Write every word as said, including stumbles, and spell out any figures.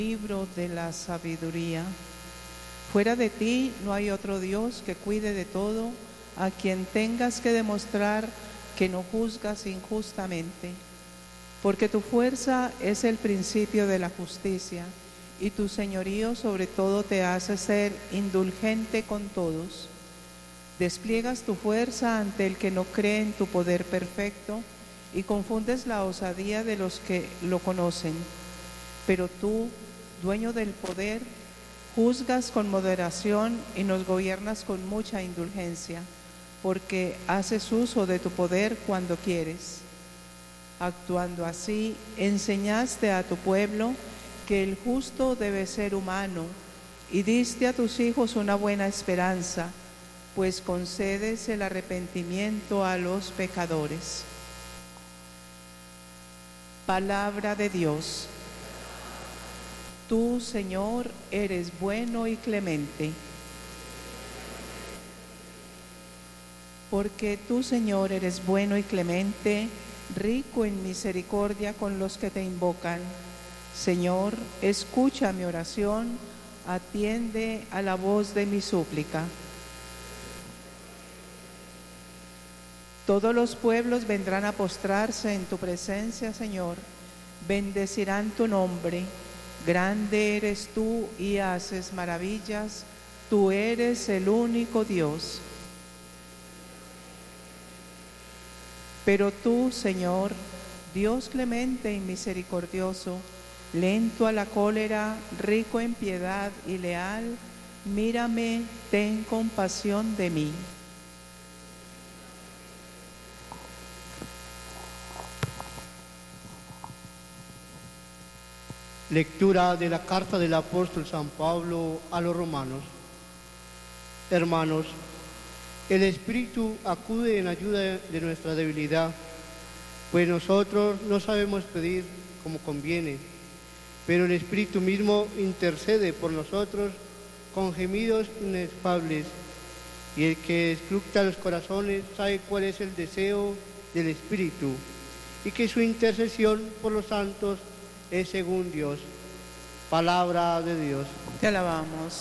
Libro de la sabiduría. Fuera de ti no hay otro Dios que cuide de todo, a quien tengas que demostrar que no juzgas injustamente. Porque tu fuerza es el principio de la justicia, y tu señorío sobre todo te hace ser indulgente con todos. Despliegas tu fuerza ante el que no cree en tu poder perfecto, y confundes la osadía de los que lo conocen. Pero tú, dueño del poder, juzgas con moderación y nos gobiernas con mucha indulgencia, porque haces uso de tu poder cuando quieres. Actuando así, enseñaste a tu pueblo que el justo debe ser humano, y diste a tus hijos una buena esperanza, pues concedes el arrepentimiento a los pecadores. Palabra de Dios. Tú, Señor, eres bueno y clemente. Porque tú, Señor, eres bueno y clemente, rico en misericordia con los que te invocan. Señor, escucha mi oración, atiende a la voz de mi súplica. Todos los pueblos vendrán a postrarse en tu presencia, Señor. Bendecirán tu nombre. Grande eres tú y haces maravillas. Tú eres el único Dios. Pero tú, Señor, Dios clemente y misericordioso, lento a la cólera, rico en piedad y leal, mírame, ten compasión de mí. Lectura de la carta del apóstol San Pablo a los romanos. Hermanos, el Espíritu acude en ayuda de nuestra debilidad, pues nosotros no sabemos pedir como conviene, pero el Espíritu mismo intercede por nosotros con gemidos inexpresables, y el que escruta los corazones sabe cuál es el deseo del Espíritu, y que su intercesión por los santos es según Dios. Palabra de Dios. Te alabamos.